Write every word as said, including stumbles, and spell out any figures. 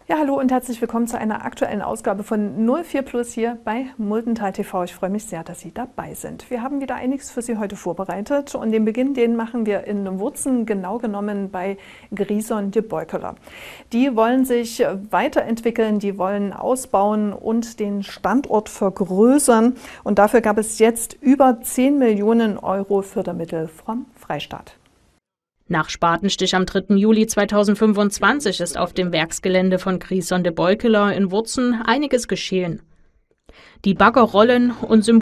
Ja, hallo und herzlich willkommen zu einer aktuellen Ausgabe von null vier Plus hier bei Muldental T V. Ich freue mich sehr, dass Sie dabei sind. Wir haben wieder einiges für Sie heute vorbereitet und den Beginn, den machen wir in Wurzen, genau genommen bei Grison de Beukeler. Die wollen sich weiterentwickeln, die wollen ausbauen und den Standort vergrößern und dafür gab es jetzt über zehn Millionen Euro Fördermittel vom Freistaat. Nach Spatenstich am dritten Juli zweitausendfünfundzwanzig ist auf dem Werksgelände von Grison de Beukeler in Wurzen einiges geschehen. Die Bagger rollen und symbolisieren